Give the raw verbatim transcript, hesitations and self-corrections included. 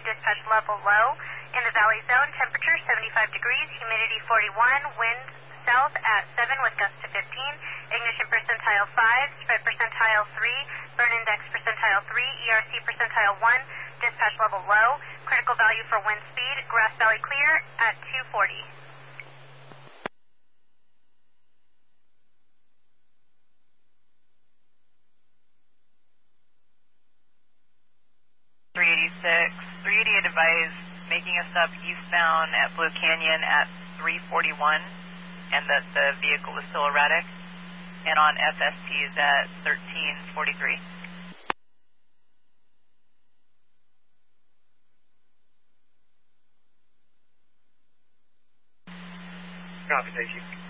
dispatch level low. In the valley zone, temperature seventy-five degrees, humidity forty-one, wind south at seven with gusts to fifteen, ignition percentile five, spread percentile three, burn index percentile three, E R C percentile one, dispatch level low, critical value for wind speed, Grass Valley clear at two forty. three eighty-six, three eighty-eight advised, making a stop eastbound at Blue Canyon at three forty-one, and that the vehicle is still erratic, and on F S Ts at thirteen forty-three. Copy, thank you.